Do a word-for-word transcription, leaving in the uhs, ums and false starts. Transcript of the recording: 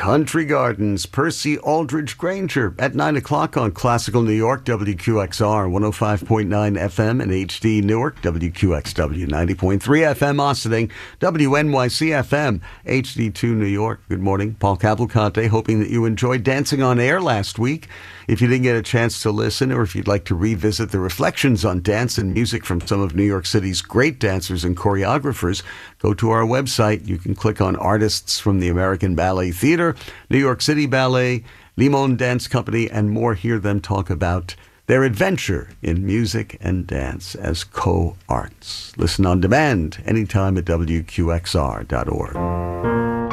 Country Gardens, Percy Aldridge Granger at nine o'clock on Classical New York, W Q X R, one oh five point nine F M and H D Newark, W Q X W, ninety point three F M Ossining, W N Y C F M, H D two New York. Good morning, Paul Cavalcante, hoping that you enjoyed Dancing on Air last week. If you didn't get a chance to listen, or if you'd like to revisit the reflections on dance and music from some of New York City's great dancers and choreographers, go to our website. You can click on Artists from the American Ballet Theater, New York City Ballet, Limon Dance Company, and more. Hear them talk about their adventure in music and dance as co-arts. Listen on demand anytime at W Q X R dot org.